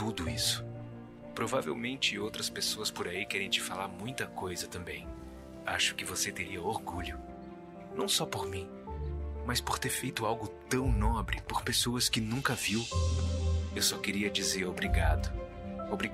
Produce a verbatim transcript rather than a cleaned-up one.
tudo isso. Provavelmente outras pessoas por aí querem te falar muita coisa também. Acho que você teria orgulho. Não só por mim, mas por ter feito algo tão nobre por pessoas que nunca viu. Eu só queria dizer obrigado. Obrigado.